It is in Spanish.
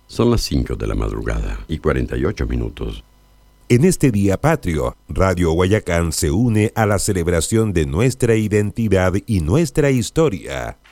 Son las 5 de la madrugada y 48 minutos. En este día patrio, Radio Guayacán se une a la celebración de nuestra identidad y nuestra historia.